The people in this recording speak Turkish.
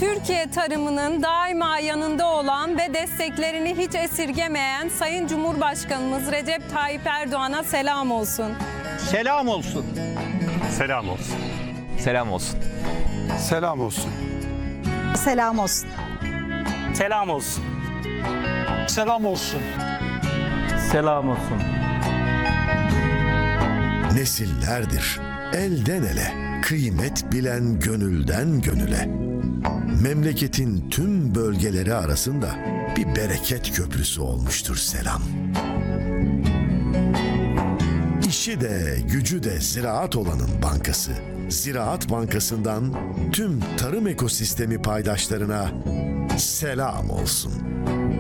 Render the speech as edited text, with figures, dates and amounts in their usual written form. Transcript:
Türkiye tarımının daima yanında olan ve desteklerini hiç esirgemeyen Sayın Cumhurbaşkanımız Recep Tayyip Erdoğan'a selam olsun. Selam olsun. Selam olsun. Selam olsun. Selam olsun. Selam olsun. Selam olsun. Selam olsun. Selam olsun. Nesillerdir elden ele, kıymet bilen gönülden gönüle. Memleketin tüm bölgeleri arasında bir bereket köprüsü olmuştur selam. İşi de gücü de ziraat olanın bankası, Ziraat Bankası'ndan tüm tarım ekosistemi paydaşlarına selam olsun.